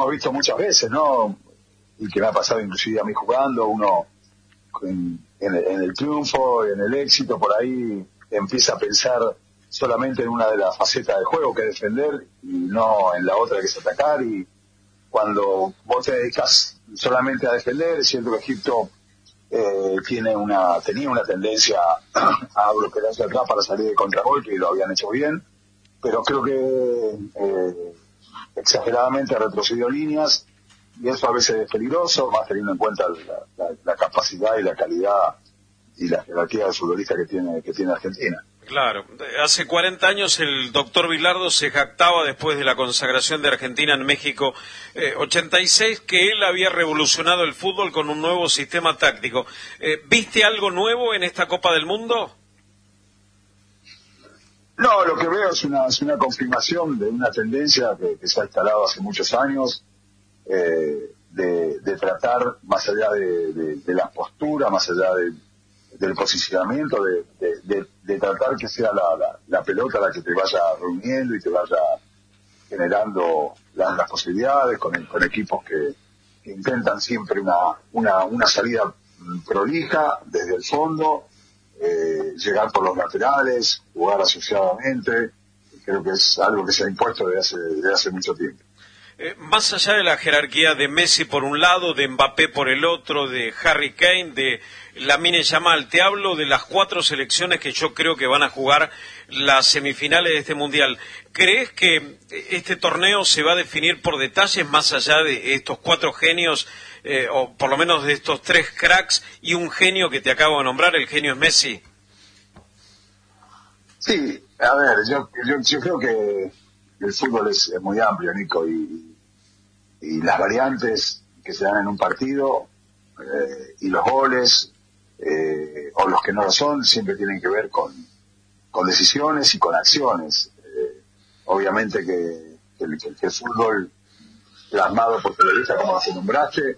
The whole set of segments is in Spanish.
hemos visto muchas veces, ¿no? Y que me ha pasado inclusive a mí jugando, uno en el triunfo, en el éxito, por ahí empieza a pensar solamente en una de las facetas del juego, que es defender, y no en la otra, que es atacar. Y cuando vos te dedicas solamente a defender, es cierto que Egipto tenía una tendencia a bloquearse atrás para salir de contragolpe, y lo habían hecho bien, pero creo que exageradamente retrocedió líneas, y eso a veces es peligroso, más teniendo en cuenta la capacidad y la calidad y la jerarquía de futbolista que tiene Argentina. Claro, hace 40 años el doctor Bilardo se jactaba, después de la consagración de Argentina en México 86, que él había revolucionado el fútbol con un nuevo sistema táctico. ¿Viste algo nuevo en esta Copa del Mundo? No, lo que veo es una confirmación de una tendencia que se ha instalado hace muchos años, de tratar, más allá de la postura, más allá del posicionamiento, de tratar que sea la pelota la que te vaya reuniendo y te vaya generando las posibilidades, con equipos que intentan siempre una salida prolija desde el fondo, llegar por los laterales, jugar asociadamente. Creo que es algo que se ha impuesto desde hace mucho tiempo. Más allá de la jerarquía de Messi por un lado, de Mbappé por el otro, de Harry Kane, de Lamine Yamal, te hablo de las 4 selecciones que yo creo que van a jugar las semifinales de este Mundial. ¿Crees que este torneo se va a definir por detalles, más allá de estos 4 genios, o por lo menos de estos 3 cracks y un genio que te acabo de nombrar? El genio es Messi. Sí, a ver, yo creo que el fútbol es muy amplio, Nico, y las variantes que se dan en un partido, y los goles, o los que no lo son, siempre tienen que ver con decisiones y con acciones. Obviamente que el fútbol plasmado por periodistas, como lo nombraste,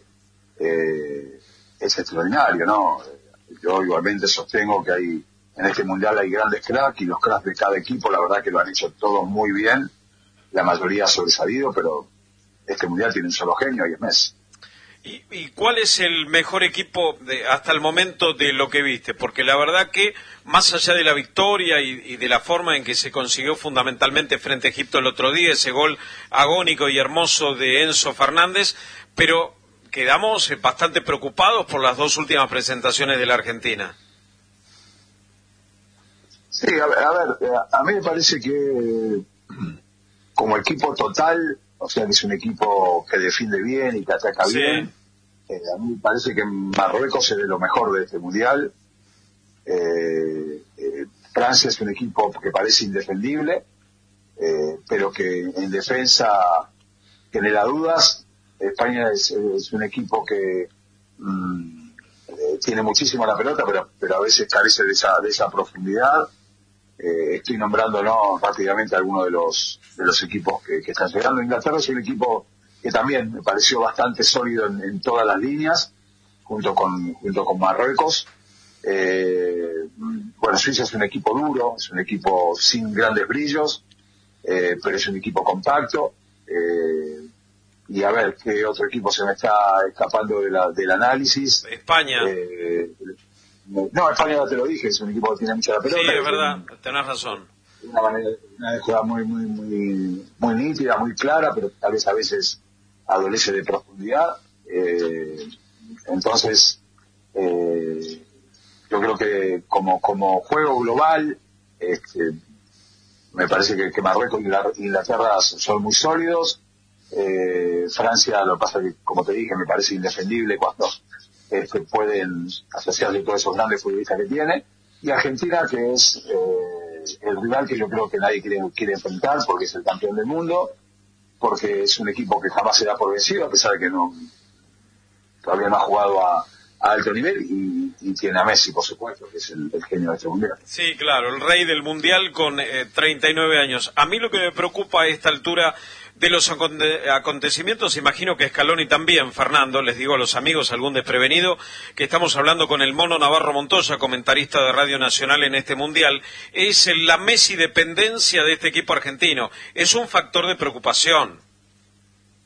es extraordinario, ¿no? Yo igualmente sostengo que en este mundial hay grandes cracks, y los cracks de cada equipo, la verdad que lo han hecho todos muy bien, la mayoría ha sobresalido, pero este mundial tiene un solo genio, y es Messi. ¿Y cuál es el mejor equipo hasta el momento de lo que viste? Porque la verdad que, más allá de la victoria y de la forma en que se consiguió fundamentalmente frente a Egipto el otro día, ese gol agónico y hermoso de Enzo Fernández, pero quedamos bastante preocupados por las 2 últimas presentaciones de la Argentina. Sí, a ver, a mí me parece que como equipo total, o sea que es un equipo que defiende bien y que ataca bien, a mí me parece que Marruecos es de lo mejor de este mundial. Francia es un equipo que parece indefendible, pero que en defensa genera dudas. España es un equipo que tiene muchísimo la pelota, pero a veces carece de esa profundidad. Estoy nombrando rápidamente algunos de los equipos que están llegando. Inglaterra es un equipo que también me pareció bastante sólido en todas las líneas, junto con Marruecos. Bueno, Suiza es un equipo duro, es un equipo sin grandes brillos, pero es un equipo compacto. Y a ver, ¿qué otro equipo se me está escapando del análisis? España. No, España ya te lo dije, es un equipo que tiene mucha la pelota. Sí, es verdad, tenés razón. Una manera de jugar muy nítida, muy clara, pero tal vez a veces adolece de profundidad. Entonces, yo creo que como juego global, me parece que Marruecos y Inglaterra son muy sólidos. Francia, lo que pasa que, como te dije, me parece indefendible cuando pueden asociarse todos esos grandes futbolistas que tiene. Y Argentina, que es el rival que yo creo que nadie quiere enfrentar, porque es el campeón del mundo, porque es un equipo que jamás se da por vencido, a pesar de que todavía no ha jugado a alto nivel, y tiene a Messi, por supuesto, que es el genio de este mundial. Sí, claro, el rey del mundial con 39 años. A mí lo que me preocupa a esta altura de los acontecimientos, imagino que Scaloni también, Fernando, les digo a los amigos, algún desprevenido, que estamos hablando con el Mono Navarro Montoya, comentarista de Radio Nacional en este mundial, es la Messi dependencia de este equipo argentino. Es un factor de preocupación.